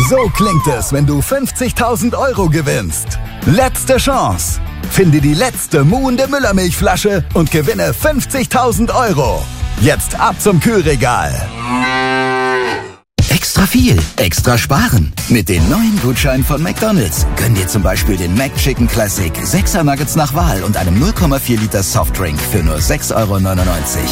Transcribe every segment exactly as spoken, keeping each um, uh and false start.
So klingt es, wenn du fünfzigtausend Euro gewinnst. Letzte Chance. Finde die letzte muhende Müllermilchflasche und gewinne fünfzigtausend Euro. Jetzt ab zum Kühlregal. Extra viel, extra sparen. Mit den neuen Gutscheinen von McDonald's gönn dir zum Beispiel den McChicken Classic, sechser Nuggets nach Wahl und einem null Komma vier Liter Softdrink für nur sechs Euro neunundneunzig.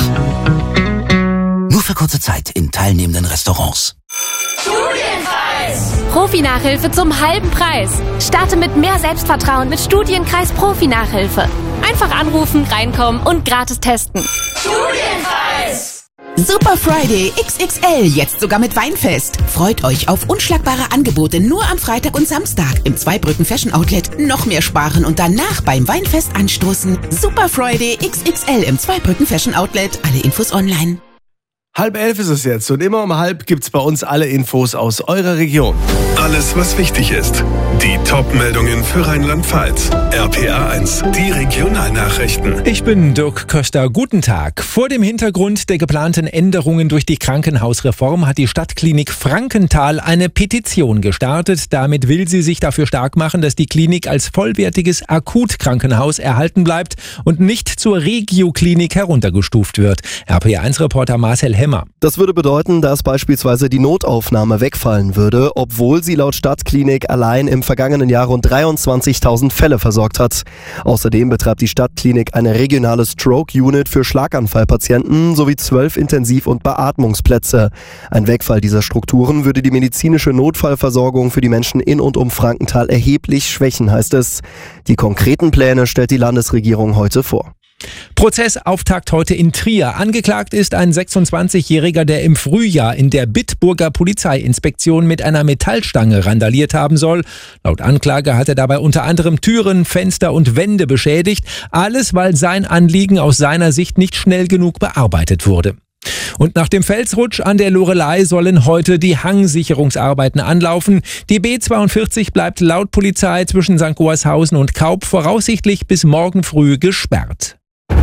Nur für kurze Zeit in teilnehmenden Restaurants. Studienkreis! Profi-Nachhilfe zum halben Preis. Starte mit mehr Selbstvertrauen mit Studienkreis Profi-Nachhilfe. Einfach anrufen, reinkommen und gratis testen. Studienkreis! Super Friday X X L, jetzt sogar mit Weinfest. Freut euch auf unschlagbare Angebote nur am Freitag und Samstag im Zweibrücken Fashion Outlet. Noch mehr sparen und danach beim Weinfest anstoßen. Super Friday X X L im Zweibrücken Fashion Outlet. Alle Infos online. Halb elf ist es jetzt und immer um halb gibt's bei uns alle Infos aus eurer Region. Alles, was wichtig ist. Die Top-Meldungen für Rheinland-Pfalz. R P A eins, die Regionalnachrichten. Ich bin Dirk Köster. Guten Tag. Vor dem Hintergrund der geplanten Änderungen durch die Krankenhausreform hat die Stadtklinik Frankenthal eine Petition gestartet. Damit will sie sich dafür stark machen, dass die Klinik als vollwertiges Akutkrankenhaus erhalten bleibt und nicht zur Regio-Klinik heruntergestuft wird. R P A eins Reporter Marcel Hemmer. Das würde bedeuten, dass beispielsweise die Notaufnahme wegfallen würde, obwohl sie laut Stadtklinik allein im vergangenen Jahr rund dreiundzwanzigtausend Fälle versorgt hat. Außerdem betreibt die Stadtklinik eine regionale Stroke-Unit für Schlaganfallpatienten sowie zwölf Intensiv- und Beatmungsplätze. Ein Wegfall dieser Strukturen würde die medizinische Notfallversorgung für die Menschen in und um Frankenthal erheblich schwächen, heißt es. Die konkreten Pläne stellt die Landesregierung heute vor. Prozessauftakt heute in Trier. Angeklagt ist ein sechsundzwanzigjähriger, der im Frühjahr in der Bitburger Polizeiinspektion mit einer Metallstange randaliert haben soll. Laut Anklage hat er dabei unter anderem Türen, Fenster und Wände beschädigt. Alles, weil sein Anliegen aus seiner Sicht nicht schnell genug bearbeitet wurde. Und nach dem Felsrutsch an der Loreley sollen heute die Hangsicherungsarbeiten anlaufen. Die B zweiundvierzig bleibt laut Polizei zwischen Sankt Goarshausen und Kaup voraussichtlich bis morgen früh gesperrt.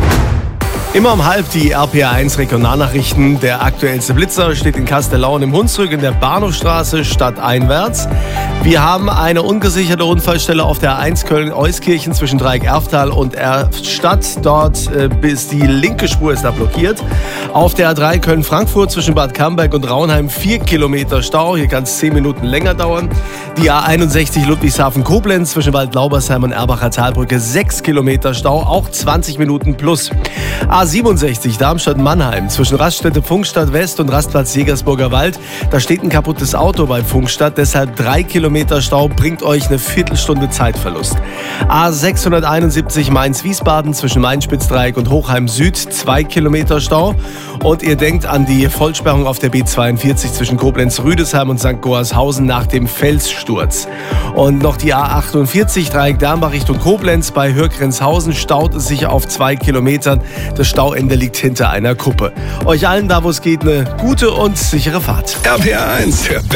Immer um halb die R P A eins Regionalnachrichten. Der aktuellste Blitzer steht in Kastellaun im Hunsrück in der Bahnhofstraße stadteinwärts. Wir haben eine ungesicherte Unfallstelle auf der A eins Köln-Euskirchen zwischen Dreieck-Erftal und Erftstadt. Dort äh, bis die linke Spur ist da blockiert. Auf der A drei Köln-Frankfurt zwischen Bad Camberg und Raunheim vier Kilometer Stau. Hier kann es zehn Minuten länger dauern. Die A einundsechzig Ludwigshafen-Koblenz zwischen Waldlaubersheim und Erbacher Talbrücke sechs Kilometer Stau, auch zwanzig Minuten plus. A siebenundsechzig Darmstadt-Mannheim zwischen Raststätte Pfungstadt West und Rastplatz Jägersburger Wald. Da steht ein kaputtes Auto bei Pfungstadt, deshalb drei Kilometer Stau, bringt euch eine Viertelstunde Zeitverlust. A sechshunderteinundsiebzig Mainz-Wiesbaden zwischen Main-Spitzdreieck und Hochheim Süd, zwei Kilometer Stau. Und ihr denkt an die Vollsperrung auf der B zweiundvierzig zwischen Koblenz-Rüdesheim und Sankt Goarshausen nach dem Felssturz. Und noch die A achtundvierzig Dreieck Dambach Richtung Koblenz. Bei Hürgrenzhausen staut es sich auf zwei Kilometern. Das Stauende liegt hinter einer Kuppe. Euch allen da, wo es geht, eine gute und sichere Fahrt. R P A eins, der